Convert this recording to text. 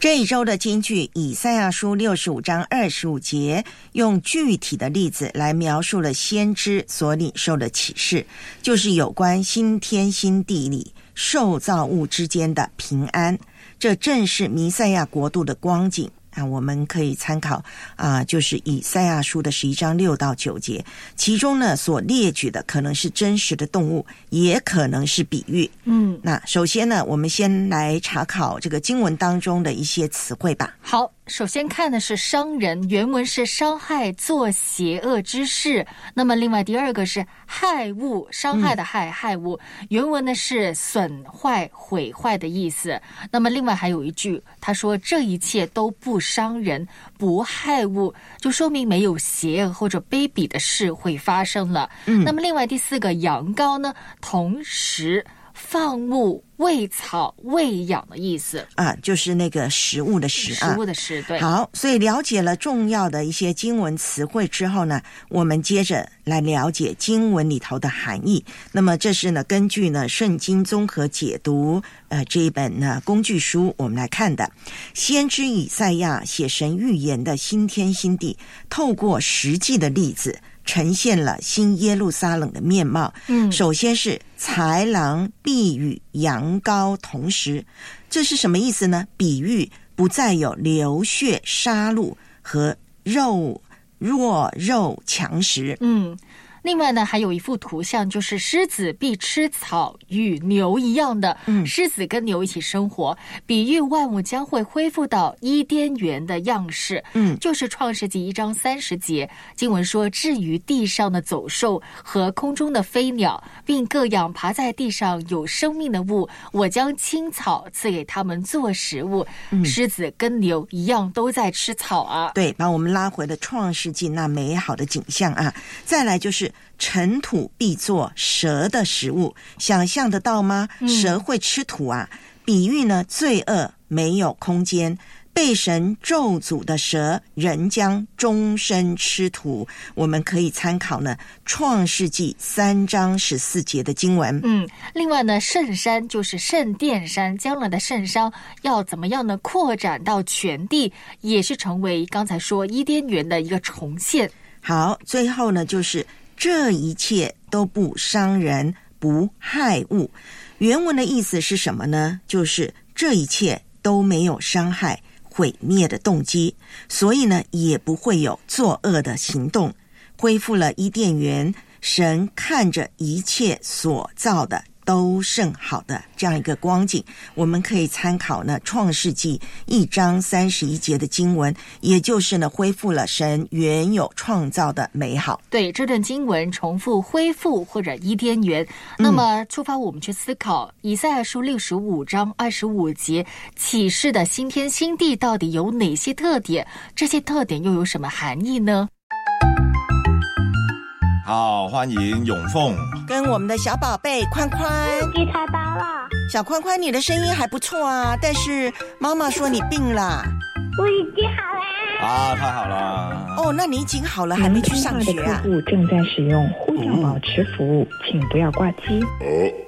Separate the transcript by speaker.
Speaker 1: 这一周的金句以赛亚书65章25节，用具体的例子来描述了先知所领受的启示，就是有关新天新地里受造物之间的平安。这正是弥赛亚国度的光景啊，我们可以参考就是以赛亚书的11章6到9节，其中呢所列举的可能是真实的动物，也可能是比喻。那首先呢，我们先来查考这个经文当中的一些词汇吧。
Speaker 2: 好，首先看的是伤人，原文是伤害，做邪恶之事。那么另外第二个是害物，伤害的害，害物，原文呢是损坏、毁坏的意思。那么另外还有一句，他说这一切都不伤人，不害物，就说明没有邪恶或者卑鄙的事会发生了。那么另外第四个羊羔呢，同时放牧、喂草、喂养的意思
Speaker 1: 就是那个食物的食
Speaker 2: 食物的食，对。
Speaker 1: 好，所以了解了重要的一些经文词汇之后呢，我们接着来了解经文里头的含义。那么这是呢根据呢圣经综合解读这一本呢工具书我们来看的。先知以赛亚写神预言的新天新地，透过实际的例子呈现了新耶路撒冷的面貌。首先是豺狼必与羊羔同食，这是什么意思呢？比喻不再有流血杀戮和弱肉强食。
Speaker 2: 另外呢，还有一幅图像，就是狮子必吃草，与牛一样的。狮子跟牛一起生活，比喻万物将会恢复到伊甸园的样式。就是创世纪1章30节，经文说，至于地上的走兽和空中的飞鸟，并各样爬在地上有生命的物，我将青草赐给他们做食物。狮子跟牛一样都在吃草啊。
Speaker 1: 对，把我们拉回了创世纪那美好的景象啊。再来就是尘土必作蛇的食物，想象得到吗？蛇会吃土啊。比喻呢，罪恶没有空间，被神咒诅的蛇仍将终身吃土。我们可以参考呢创世纪3章14节的经文。
Speaker 2: 另外呢，圣山就是圣殿山，将来的圣山要怎么样呢？扩展到全地，也是成为刚才说伊甸园的一个重现。
Speaker 1: 好，最后呢，就是这一切都不伤人，不害物。原文的意思是什么呢？就是这一切都没有伤害、毁灭的动机，所以呢，也不会有作恶的行动。恢复了伊甸园，神看着一切所造的都甚好的这样一个光景，我们可以参考呢创世纪1章31节的经文，也就是呢恢复了神原有创造的美好。
Speaker 2: 对，这段经文重复恢复或者伊甸园。那么出发我们去思考以赛亚书65章25节启示的新天新地到底有哪些特点，这些特点又有什么含义呢？
Speaker 3: 好，欢迎永凤
Speaker 1: 跟我们的小宝贝宽宽。
Speaker 4: 吉他到了，
Speaker 1: 小宽宽，你的声音还不错啊，但是妈妈说你病了。
Speaker 4: 我已经好了。
Speaker 3: 太好了。
Speaker 1: 哦，那你已经好了，还没去上学啊？
Speaker 5: 客户正在使用呼叫保持服务，请不要挂机。